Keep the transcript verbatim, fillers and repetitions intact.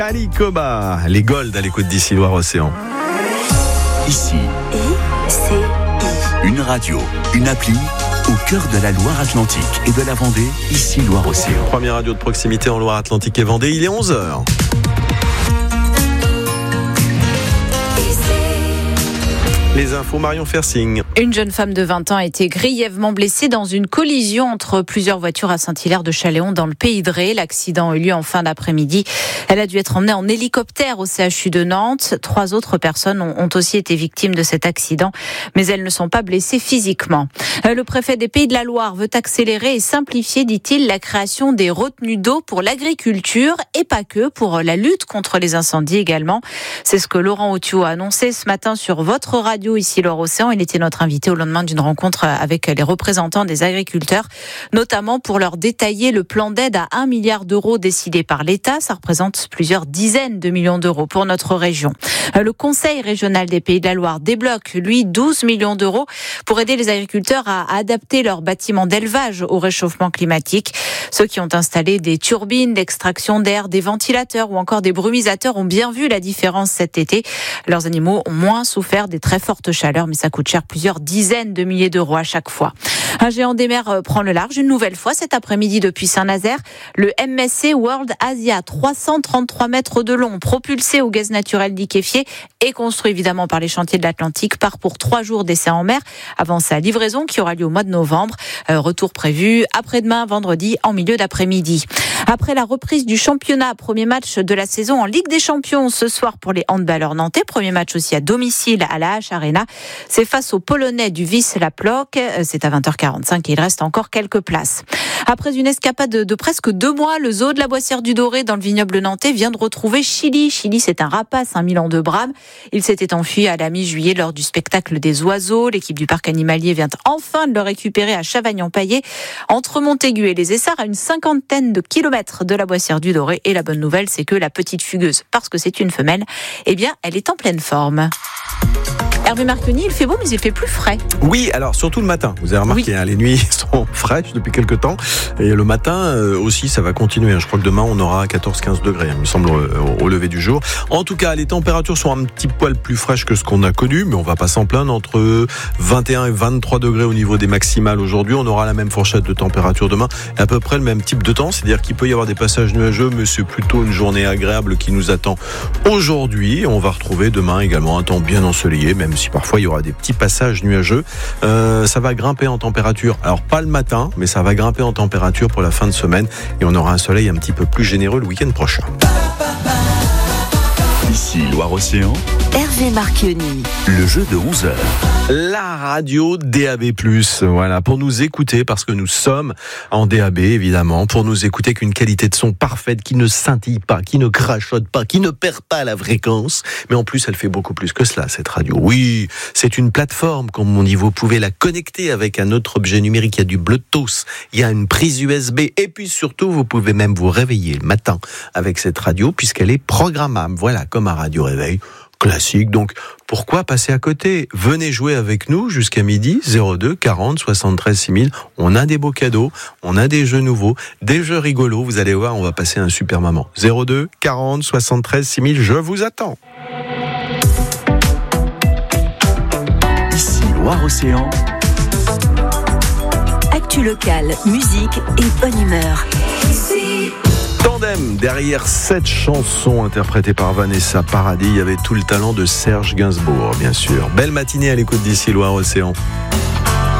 Ali Koba, les Gold à l'écoute d'ici Loire-Océan. Ici, I, C, I. une radio, une appli au cœur de la Loire-Atlantique et de la Vendée, ici Loire-Océan. Première radio de proximité en Loire-Atlantique et Vendée, il est onze heures. Les infos, Marion Fersing. Une jeune femme de vingt ans a été grièvement blessée dans une collision entre plusieurs voitures à Saint-Hilaire-de-Chaléon dans le Pays de Ré. L'accident a eu lieu en fin d'après-midi. Elle a dû être emmenée en hélicoptère au C H U de Nantes. Trois autres personnes ont aussi été victimes de cet accident, mais elles ne sont pas blessées physiquement. Le préfet des Pays de la Loire veut accélérer et simplifier, dit-il, la création des retenues d'eau pour l'agriculture et pas que, pour la lutte contre les incendies également. C'est ce que Laurent Autiot a annoncé ce matin sur votre radio ici Loire-Océan. Il était notre invité au lendemain d'une rencontre avec les représentants des agriculteurs, notamment pour leur détailler le plan d'aide à un milliard d'euros décidé par l'État. Ça représente plusieurs dizaines de millions d'euros pour notre région. Le Conseil régional des Pays de la Loire débloque, lui, douze millions d'euros pour aider les agriculteurs à adapter leurs bâtiments d'élevage au réchauffement climatique. Ceux qui ont installé des turbines d'extraction d'air, des ventilateurs ou encore des brumisateurs ont bien vu la différence cet été. Leurs animaux ont moins souffert des très forte chaleur, mais ça coûte cher, plusieurs dizaines de milliers d'euros à chaque fois. Un géant des mers prend le large une nouvelle fois cet après-midi depuis Saint-Nazaire. Le M S C World Asia, trois cent trente-trois mètres de long, propulsé au gaz naturel liquéfié et construit évidemment par les chantiers de l'Atlantique, part pour trois jours d'essai en mer avant sa livraison qui aura lieu au mois de novembre. Euh, retour prévu après-demain, vendredi, en milieu d'après-midi. Après la reprise du championnat, premier match de la saison en Ligue des Champions ce soir pour les handballeurs nantais. Premier match aussi à domicile à la H Arena. C'est face aux Polonais du Wisła Płock. C'est à vingt heures quarante-cinq et il reste encore quelques places. Après une escapade de, de presque deux mois, le zoo de la Boissière du Doré dans le vignoble nantais vient de retrouver Chili. Chili, c'est un rapace, un Milan de Brame. Il s'était enfui à la mi-juillet lors du spectacle des oiseaux. L'équipe du parc animalier vient enfin de le récupérer à Chavagnon-Paillé, entre Montaigu et les Essarts, à une cinquantaine de kilomètres de la Boissière du Doré. Et la bonne nouvelle, c'est que la petite fugueuse, parce que c'est une femelle, eh bien, elle est en pleine forme. Hervé Marconi, il fait beau, mais il fait plus frais. Oui, alors surtout le matin. Vous avez remarqué, oui. hein, les nuits sont fraîches depuis quelques temps. Et le matin euh, aussi, ça va continuer. Je crois que demain, on aura quatorze à quinze degrés, il me semble, au, au lever du jour. En tout cas, les températures sont un petit poil plus fraîches que ce qu'on a connu, mais on va pas s'en plaindre. Entre vingt et un et vingt-trois degrés au niveau des maximales aujourd'hui. On aura la même fourchette de température demain, et à peu près le même type de temps. C'est-à-dire qu'il peut y avoir des passages nuageux, mais c'est plutôt une journée agréable qui nous attend aujourd'hui. On va retrouver demain également un temps bien ensoleillé, même si parfois il y aura des petits passages nuageux. Euh, ça va grimper en température. Alors pas le matin, mais ça va grimper en température pour la fin de semaine et on aura un soleil un petit peu plus généreux le week-end prochain. Ici Loire-Océan, Hervé Marconi. le jeu de onze heures. La radio D A B plus, voilà, pour nous écouter, parce que nous sommes en D A B, évidemment, pour nous écouter avec une qualité de son parfaite, qui ne scintille pas, qui ne crachote pas, qui ne perd pas la fréquence, mais en plus, elle fait beaucoup plus que cela, cette radio. Oui, c'est une plateforme, comme on dit, vous pouvez la connecter avec un autre objet numérique, il y a du Bluetooth, il y a une prise U S B, et puis surtout, vous pouvez même vous réveiller le matin avec cette radio, puisqu'elle est programmable, voilà, comme un radio réveil classique. Donc, pourquoi passer à côté ? Venez jouer avec nous jusqu'à midi, zéro deux quarante soixante-treize six mille. On a des beaux cadeaux, on a des jeux nouveaux, des jeux rigolos. Vous allez voir, on va passer un super moment. zéro deux quarante soixante-treize six mille, je vous attends. Ici Loire-Océan, Actu locale, musique et bonne humeur. Tandem, derrière cette chanson interprétée par Vanessa Paradis, il y avait tout le talent de Serge Gainsbourg, bien sûr. Belle matinée à l'écoute d'ici Loire-Océan.